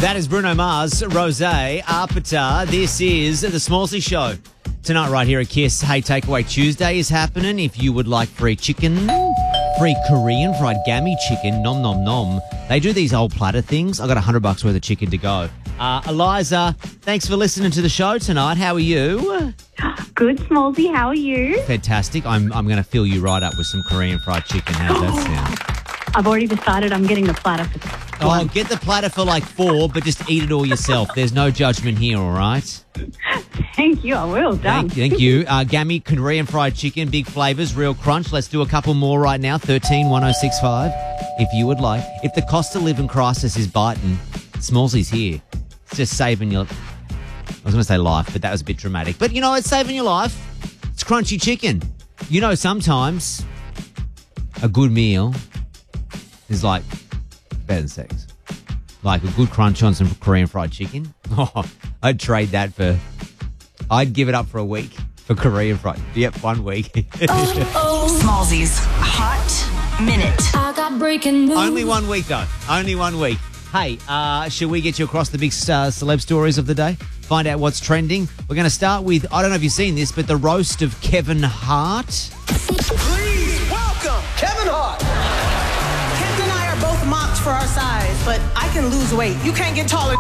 That is Bruno Mars, Rosé, Arpita. This is the Smallsy Show. Tonight right here at KISS, Hey Takeaway Tuesday is happening. If you would like free chicken, free Korean fried gammy chicken, nom nom nom. They do these old platter things. I got $100 worth of chicken to go. Eliza, thanks for listening to the show tonight. How are you? Good, Smallsy. How are you? Fantastic. I'm going to fill you right up with some Korean fried chicken. How's that sound? I've already decided I'm getting the platter for Oh, get the platter for like 4, but just eat it all yourself. There's no judgment here, all right? Thank you. I will. Done. Thank you. Gammy, Korean fried chicken, big flavours, real crunch. Let's do a couple more right now. 131065, if you would like. If the cost of living crisis is biting, Smallsy's here. It's just saving your... I was going to say life, but that was a bit dramatic. But, you know, it's saving your life. It's crunchy chicken. You know, sometimes a good meal is like better than sex. Like a good crunch on some Korean fried chicken. Oh, I'd trade that for... I'd give it up for a week for Korean fried... Yep, 1 week. Smallsy's Hot Minute. I got breaking news. Only 1 week, though. Only 1 week. Hey, shall we get you across the big celeb stories of the day? Find out what's trending. We're going to start with, I don't know if you've seen this, but the roast of Kevin Hart. Please welcome Kevin Hart. Kevin and I are both mocked for our size, but I can lose weight. You can't get taller.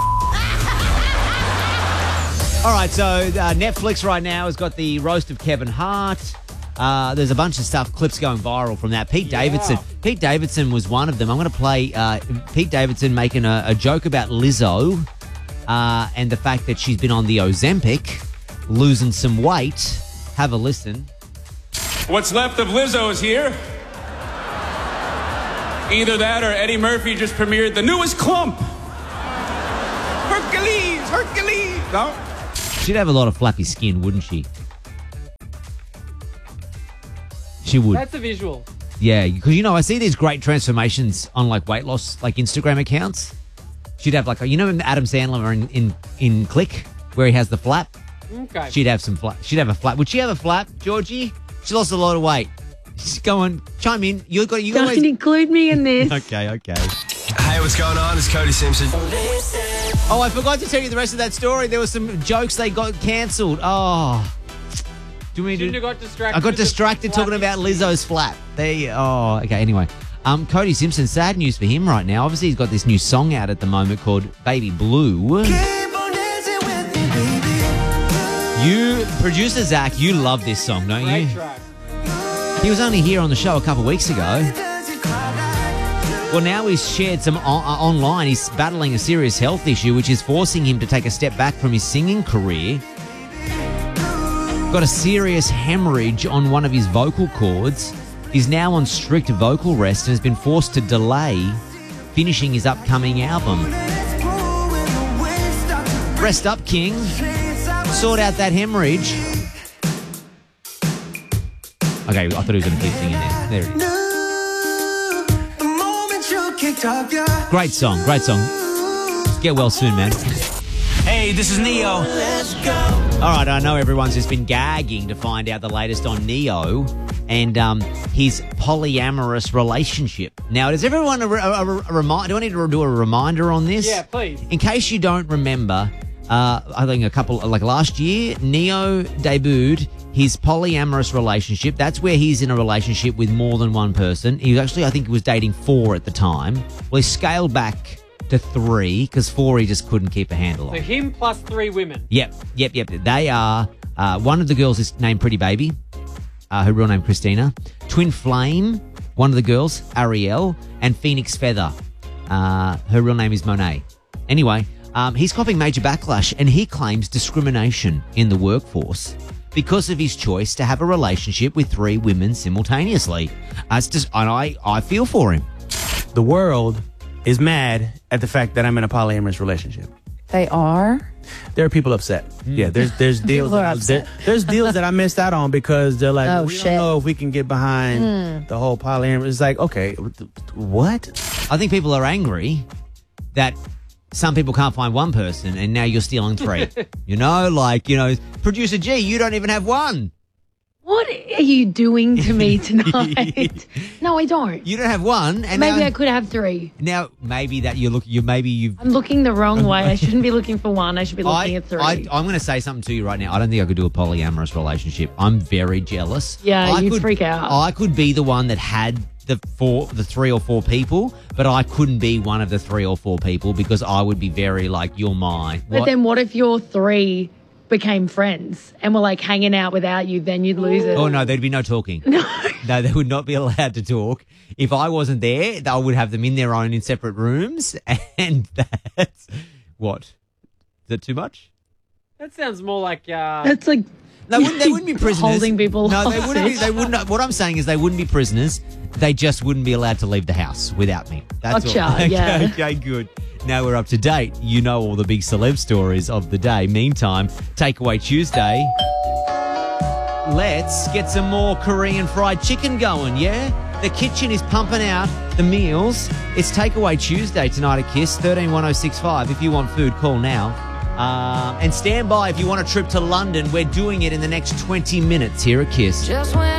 All right, so Netflix right now has got the roast of Kevin Hart. There's a bunch of stuff, clips going viral from that. Pete Davidson was one of them. I'm going to play Pete Davidson making a joke about Lizzo and the fact that she's been on the Ozempic, losing some weight. Have a listen. What's left of Lizzo is here. Either that or Eddie Murphy just premiered the newest clump. Hercules. No? She'd have a lot of flappy skin, wouldn't she? She would. That's a visual. Yeah, because, you know, I see these great transformations on, like, weight loss, like, Instagram accounts. She'd have, like, you know Adam Sandler in Click, where he has the flap? Okay. She'd have some flap. She'd have a flap. Would she have a flap, Georgie? She lost a lot of weight. She's going, chime in. You Don't always... include me in this. Okay. Hey, what's going on? It's Cody Simpson. Oh, I forgot to tell you the rest of that story. There were some jokes they got cancelled. Oh. Do you mean Shouldn't have got distracted. I got distracted talking about Lizzo's flap. Oh, okay. Anyway, Cody Simpson, sad news for him right now. Obviously, he's got this new song out at the moment called Baby Blue. You, producer Zach, you love this song, don't you? Great track. He was only here on the show a couple of weeks ago. Well, now he's shared some online. He's battling a serious health issue, which is forcing him to take a step back from his singing career. Got a serious hemorrhage on one of his vocal cords. He's now on strict vocal rest and has been forced to delay finishing his upcoming album. Rest up, King. Sort out that hemorrhage. Okay, I thought he was going to keep singing there. There it is. Great song. Get well soon, man. Hey, this is Neo. All right, I know everyone's just been gagging to find out the latest on Neo and his polyamorous relationship. Now, does everyone a remind? Do I need to do a reminder on this? Yeah, please. In case you don't remember, I think last year, Neo debuted his polyamorous relationship. That's where he's in a relationship with more than one person. He was actually, I think he was dating 4 at the time. Well, he scaled back to 3 because 4 he just couldn't keep a handle on. So him plus 3 women. Yep. They are, one of the girls is named Pretty Baby, her real name Christina. Twin Flame, one of the girls, Ariel, and Phoenix Feather. Her real name is Monet. Anyway, he's copping major backlash and he claims discrimination in the workforce because of his choice to have a relationship with 3 women simultaneously. It's just, and I feel for him. The world is mad at the fact that I'm in a polyamorous relationship. They are? There are people upset. Yeah, there's deals. There's deals that I missed out on because they're like, we don't know if we can get behind the whole polyamorous. It's like, okay, what? I think people are angry that some people can't find one person and now you're stealing 3. Producer G, you don't even have one. What are you doing to me tonight? No, I don't. You don't have one. And Maybe now, I could have 3. Now, maybe that you've... I'm looking the wrong way. I shouldn't be looking for 1. I should be looking at 3. I'm going to say something to you right now. I don't think I could do a polyamorous relationship. I'm very jealous. Yeah, you'd freak out. I could be the one that had the 3 or 4 people, but I couldn't be one of the 3 or 4 people because I would be very like, you're mine. But then what if your 3 became friends and were like hanging out without you? Then you'd lose it. Oh, no, there'd be no talking. No. No, they would not be allowed to talk. If I wasn't there, I would have them in their own in separate rooms, and that's... What? Is that too much? That sounds more like... That's like... They wouldn't be prisoners. Holding people No, they hostage. wouldn't be. They wouldn't. What I'm saying is they wouldn't be prisoners. They just wouldn't be allowed to leave the house without me. That's Gotcha, all. Okay, yeah. Okay, good. Now we're up to date. You know all the big celeb stories of the day. Meantime, Takeaway Tuesday. Let's get some more Korean fried chicken going, yeah? The kitchen is pumping out the meals. It's Takeaway Tuesday tonight at KISS, 131065. If you want food, call now. And stand by if you want a trip to London. We're doing it in the next 20 minutes here at KISS.